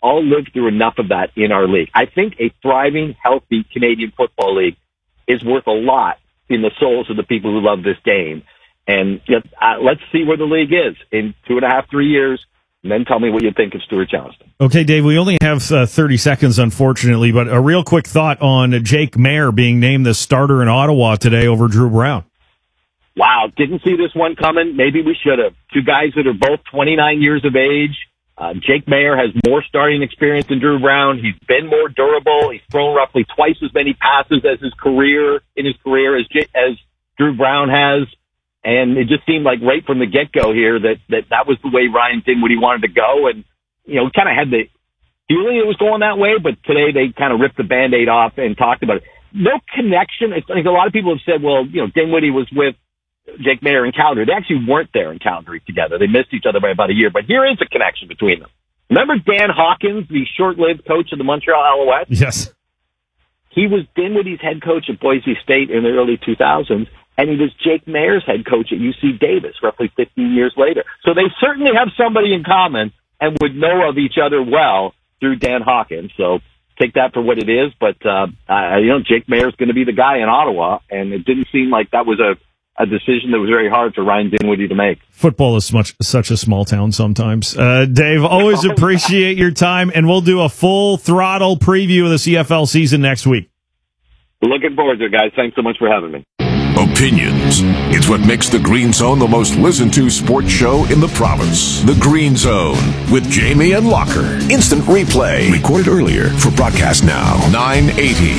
all lived through enough of that in our league. I think a thriving, healthy Canadian Football League is worth a lot in the souls of the people who love this game. And let's see where the league is in 2.5, 3 years, and then tell me what you think of Stuart Johnston. Okay, Dave, we only have 30 seconds, unfortunately, but a real quick thought on Jake Maier being named the starter in Ottawa today over Drew Brown. Wow, didn't see this one coming. Maybe we should have. Two guys that are both 29 years of age. Jake Maier has more starting experience than Drew Brown. He's been more durable. He's thrown roughly twice as many passes as his career as Drew Brown has. And it just seemed like right from the get-go here that was the way Ryan Dinwiddie wanted to go. And, kind of had the feeling it was going that way, but today they kind of ripped the Band-Aid off and talked about it. No connection. I think a lot of people have said, well, Dinwiddie was with Jake Maier in Calgary. They actually weren't there in Calgary together. They missed each other by about a year, but here is a connection between them. Remember Dan Hawkins, the short-lived coach of the Montreal Alouettes? Yes. He was Dinwiddie's head coach at Boise State in the early 2000s, and he was Jake Maier's head coach at UC Davis roughly 15 years later. So they certainly have somebody in common and would know of each other well through Dan Hawkins. So take that for what it is, but Jake Maier's going to be the guy in Ottawa, and it didn't seem like that was a decision that was very hard for Ryan Dinwiddie to make. Football is such a small town sometimes. Dave, always appreciate your time, and we'll do a full throttle preview of the CFL season next week. Looking forward to it, guys. Thanks so much for having me. Opinions. It's what makes the Green Zone the most listened to sports show in the province. The Green Zone with Jamie and Locker. Instant replay. Recorded earlier for broadcast now. 980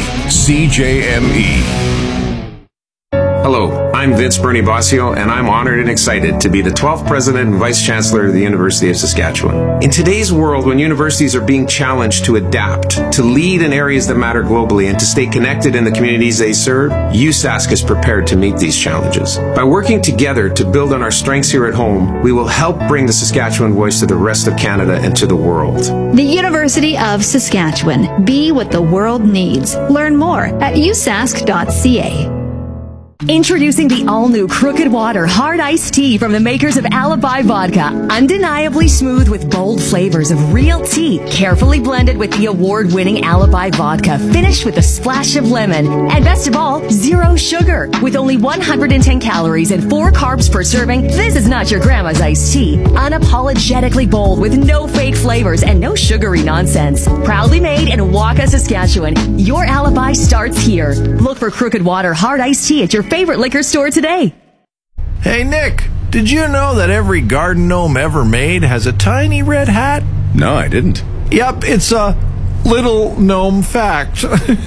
CJME. Hello, I'm Vince Bernie Bossio, and I'm honored and excited to be the 12th President and Vice Chancellor of the University of Saskatchewan. In today's world, when universities are being challenged to adapt, to lead in areas that matter globally, and to stay connected in the communities they serve, USask is prepared to meet these challenges. By working together to build on our strengths here at home, we will help bring the Saskatchewan voice to the rest of Canada and to the world. The University of Saskatchewan. Be what the world needs. Learn more at usask.ca. Introducing the all-new Crooked Water Hard Iced Tea from the makers of Alibi Vodka. Undeniably smooth with bold flavors of real tea, carefully blended with the award-winning Alibi Vodka, finished with a splash of lemon. And best of all, zero sugar. With only 110 calories and 4 carbs per serving, this is not your grandma's iced tea. Unapologetically bold with no fake flavors and no sugary nonsense. Proudly made in Waka, Saskatchewan. Your alibi starts here. Look for Crooked Water Hard Iced Tea at your favorite liquor store today. Hey, Nick, did you know that every garden gnome ever made has a tiny red hat? No, I didn't. Yep, it's a little gnome fact.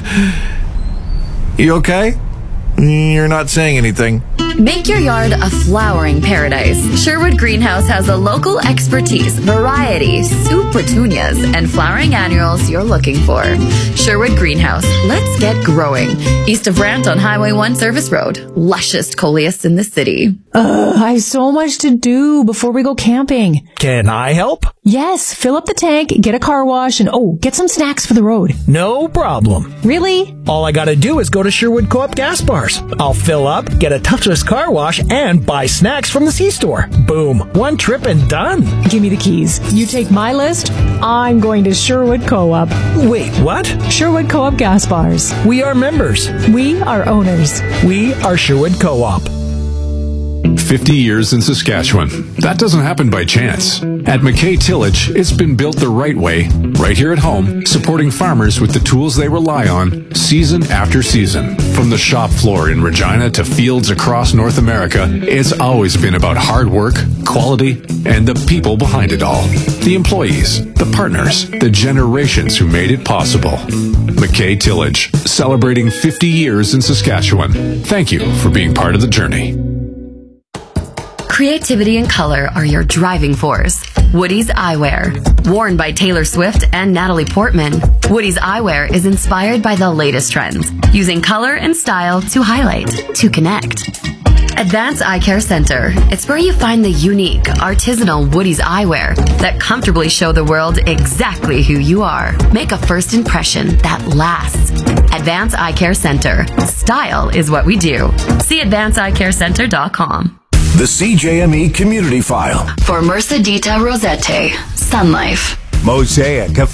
You okay? You're not saying anything. Make your yard a flowering paradise. Sherwood Greenhouse has the local expertise, variety, soup petunias, and flowering annuals you're looking for. Sherwood Greenhouse. Let's get growing. East of Brant on Highway 1 Service Road. Lushest coleus in the city. I have so much to do before we go camping. Can I help? Yes, fill up the tank, get a car wash, and get some snacks for the road. No problem. Really? All I gotta do is go to Sherwood Co-op gas bars. I'll fill up, get a touchless car wash, and buy snacks from the C-store. Boom. One trip and done. Give me the keys. You take my list, I'm going to Sherwood Co-op. Wait, what? Sherwood Co-op gas bars. We are members. We are owners. We are Sherwood Co-op. 50 years in Saskatchewan. That doesn't happen by chance. At McKay Tillage, it's been built the right way, right here at home, supporting farmers with the tools they rely on, season after season. From the shop floor in Regina to fields across North America, it's always been about hard work, quality, and the people behind it all. The employees, the partners, the generations who made it possible. McKay Tillage, celebrating 50 years in Saskatchewan. Thank you for being part of the journey. Creativity and color are your driving force. Woody's Eyewear. Worn by Taylor Swift and Natalie Portman, Woody's Eyewear is inspired by the latest trends, using color and style to highlight, to connect. Advance Eye Care Center. It's where you find the unique, artisanal Woody's Eyewear that comfortably show the world exactly who you are. Make a first impression that lasts. Advance Eye Care Center. Style is what we do. See advanceeyecarecenter.com. The CJME Community File. For Mercedita Rosette, Sun Life. Mosaic